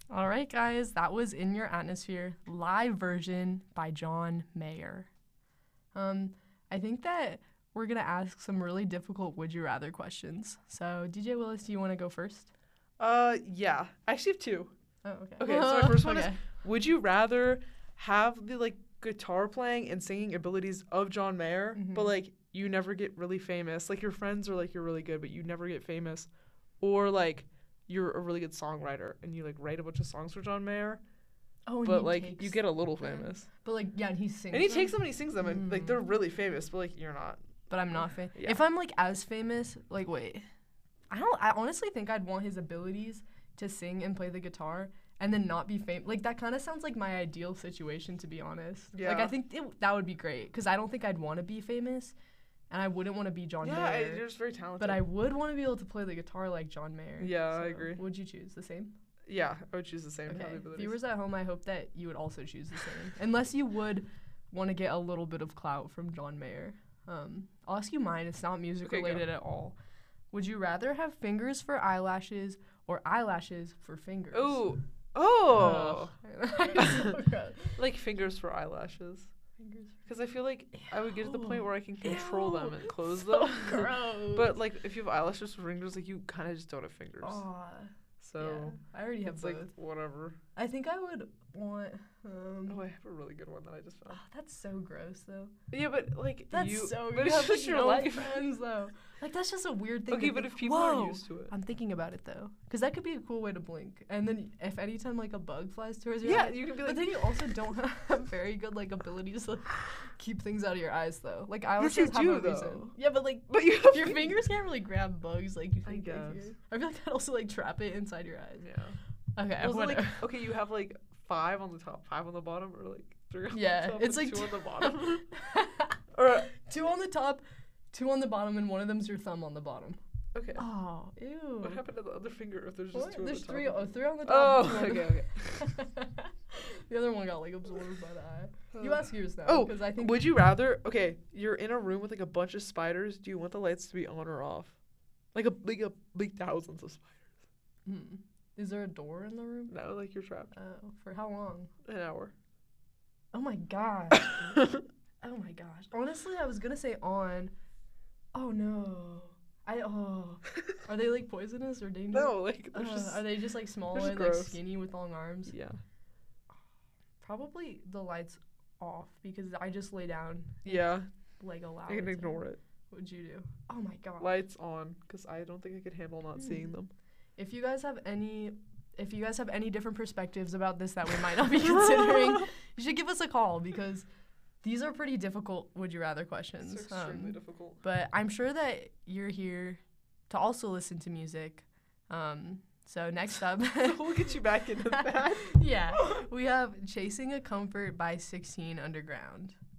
All right, guys, that was In Your Atmosphere, live version by John Mayer. I think that we're going to ask some really difficult would you rather questions. So, DJ Willis, do you want to go first? Yeah. I actually have two. Oh, okay. Okay, so my first one Okay. is, would you rather have the, like, guitar playing and singing abilities of John Mayer, but, like, you never get really famous? Like, your friends are like, you're really good, but you never get famous. Or, like, you're a really good songwriter and you, like, write a bunch of songs for John Mayer, Oh, but, like, you get a little famous. But, like, yeah, and he sings And he them. takes them and he sings them, and, like, they're really famous, but, like, you're not. But I'm not famous. Yeah. If I'm, like, as famous, like, wait. I honestly think I'd want his abilities to sing and play the guitar and then not be famous. Like, that kind of sounds like my ideal situation, to be honest. Yeah. Like, I think that would be great because I don't think I'd want to be famous and I wouldn't want to be John Mayer. You're just very talented. But I would want to be able to play the guitar like John Mayer. Yeah, I So, agree. Would you choose the same? Yeah, I would choose the same. Okay. Abilities. Viewers at home, I hope that you would also choose the same. Unless you would want to get a little bit of clout from John Mayer. I'll ask you mine. It's not music Okay, related at all. Would you rather have fingers for eyelashes or eyelashes for fingers? Ooh. Oh. So gross. Like fingers for eyelashes. Fingers Because I feel like I would get to the point where I can control them and close so them. gross. But like if you have eyelashes for fingers, like you kind of just don't have fingers. Aw, So yeah, I already have it's both. like whatever. I think I would want. Oh, I have a really good one that I just found. That's so gross, though. Yeah, but like That's you, so. but You it's have, just like, your no life. friends, though. Like that's just a weird thing. Okay, to but think. if people Whoa, are used to it. I'm thinking about it though, because that could be a cool way to blink. And then if anytime like a bug flies towards your Yeah, eye, you can be but like. then you also don't have very good like abilities to like, keep things out of your eyes though. Like I Yes, also you have do, a reason. though. Yeah, but like But you have your fingers can't really grab bugs like you I think. They guess. can. I feel like that also like trap it inside your eyes. Yeah. Okay, Also, whatever. like, okay, you have like 5 on the top, 5 on the bottom, or like 3 on Yeah, the top, it's and like 2 on the bottom. or 2 on the top, 2 on the bottom, and one of them's your thumb on the bottom. Okay. Oh, ew. What happened to the other finger if there's just What? 2 on There's the top? 3 on the top. Oh, 2 on the okay. The other one got like absorbed by the eye. You ask yours now. Oh, because I think would you rather? Okay, you're in a room with like a bunch of spiders. Do you want the lights to be on or off? Like thousands of spiders. Is there a door in the room? No, like you're trapped. Oh, for how long? An hour. Oh my gosh. Oh my gosh. Honestly, I was gonna say on. Oh no. Are they like poisonous or dangerous? No, like they're just. Are they just like small they're just and like gross. skinny with long arms? Yeah. Probably the lights off because I just lay down Yeah. like allow. I can it to. ignore it. What'd you do? Oh my god. Lights on, because I don't think I could handle not seeing them. If you guys have any different perspectives about this that we might not be considering, you should give us a call because these are pretty difficult would you rather questions. It's extremely difficult. But I'm sure that you're here to also listen to music. So next up, We'll get you back into that. yeah, we have Chasing a Comfort by 16 Underground.